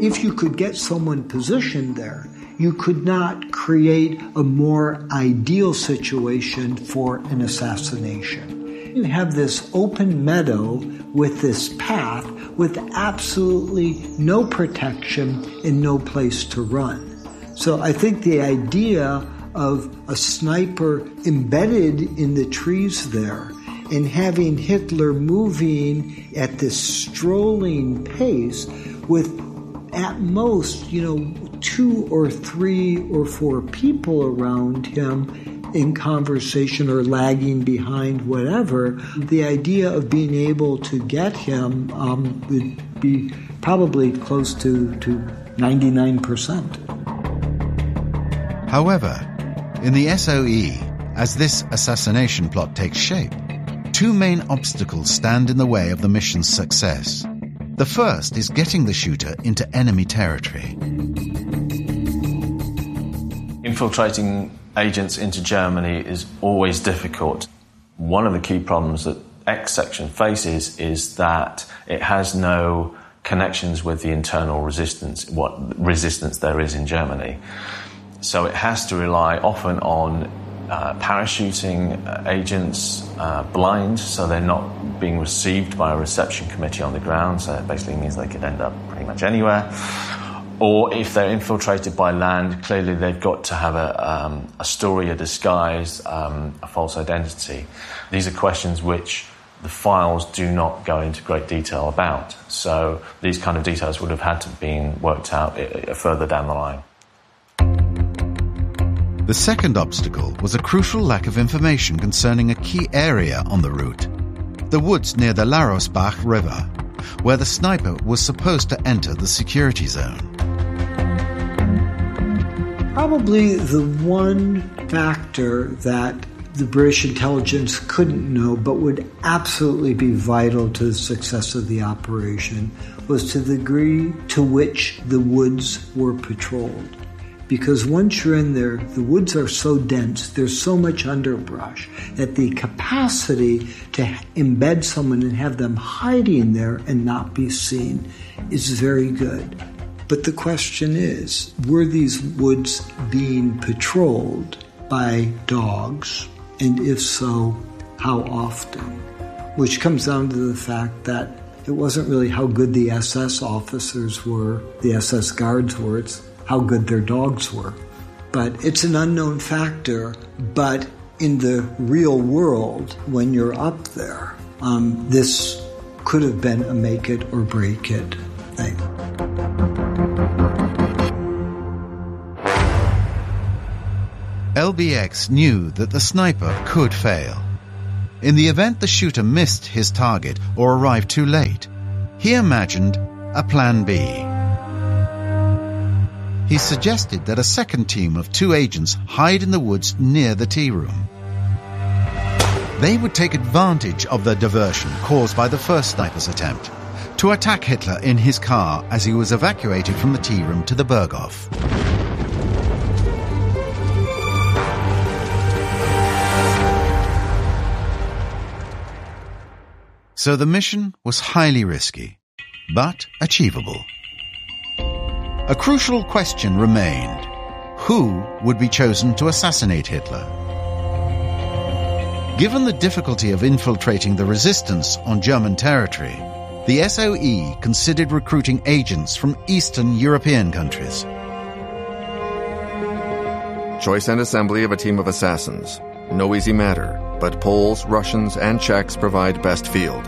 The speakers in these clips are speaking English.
if you could get someone positioned there, you could not create a more ideal situation for an assassination. You have this open meadow with this path with absolutely no protection and no place to run. So I think the idea of a sniper embedded in the trees there and having Hitler moving at this strolling pace with at most, 2 or 3 or 4 people around him in conversation or lagging behind, whatever, the idea of being able to get him would be probably close to 99%. However, in the SOE, as this assassination plot takes shape, 2 main obstacles stand in the way of the mission's success. The first is getting the shooter into enemy territory. Infiltrating agents into Germany is always difficult. One of the key problems that X section faces is that it has no connections with the internal resistance, what resistance there is in Germany. So it has to rely often on parachuting agents blind, so they're not being received by a reception committee on the ground, so it basically means they could end up pretty much anywhere. Or if they're infiltrated by land, clearly they've got to have a story, a disguise, a false identity. These are questions which the files do not go into great detail about. So these kind of details would have had to have been worked out further down the line. The second obstacle was a crucial lack of information concerning a key area on the route, the woods near the Larosbach River, where the sniper was supposed to enter the security zone. Probably the one factor that the British intelligence couldn't know but would absolutely be vital to the success of the operation was to the degree to which the woods were patrolled. Because once you're in there, the woods are so dense, there's so much underbrush, that the capacity to embed someone and have them hiding there and not be seen is very good. But the question is, were these woods being patrolled by dogs? And if so, how often? Which comes down to the fact that it wasn't really how good the SS officers were, the SS guards were, it's how good their dogs were. But it's an unknown factor, but in the real world, when you're up there, this could have been a make it or break it thing. LBX knew that the sniper could fail. In the event the shooter missed his target or arrived too late, he imagined a plan B. He suggested that a second team of 2 agents hide in the woods near the tea room. They would take advantage of the diversion caused by the first sniper's attempt to attack Hitler in his car as he was evacuated from the tea room to the Berghof. So the mission was highly risky, but achievable. A crucial question remained: who would be chosen to assassinate Hitler? Given the difficulty of infiltrating the resistance on German territory, the SOE considered recruiting agents from Eastern European countries. Choice and assembly of a team of assassins. No easy matter, but Poles, Russians, and Czechs provide best field.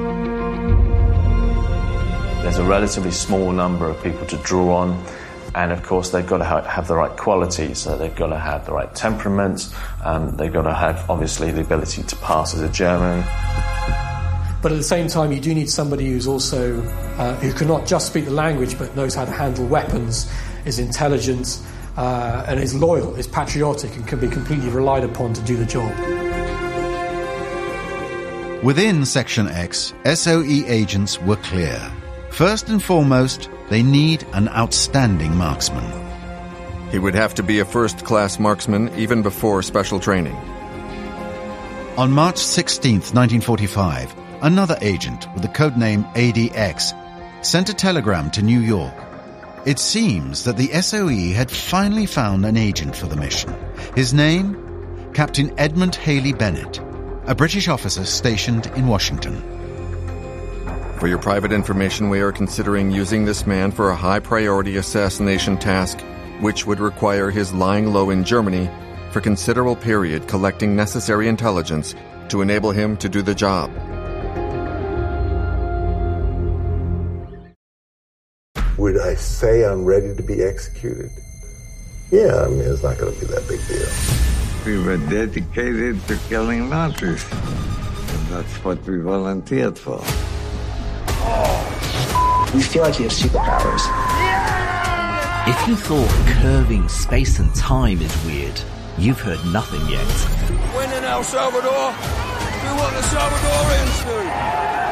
There's a relatively small number of people to draw on, and of course they've got to have the right qualities. So they've got to have the right temperament, they've got to have obviously the ability to pass as a German. But at the same time, you do need somebody who's also who can not just speak the language but knows how to handle weapons, is intelligent, and is loyal, is patriotic, and can be completely relied upon to do the job. Within Section X, SOE agents were clear. First and foremost, they need an outstanding marksman. He would have to be a first-class marksman even before special training. On March 16, 1945, another agent with the codename ADX sent a telegram to New York. It seems that the SOE had finally found an agent for the mission. His name? Captain Edmund Haley Bennett, a British officer stationed in Washington. For your private information, we are considering using this man for a high-priority assassination task, which would require his lying low in Germany for a considerable period, collecting necessary intelligence to enable him to do the job. Would I say I'm ready to be executed? Yeah, I mean, it's not going to be that big deal. We were dedicated to killing Nazis, and that's what we volunteered for. We feel like you have superpowers. If you thought curving space and time is weird, you've heard nothing yet. When in El Salvador, do what the Salvadorians do.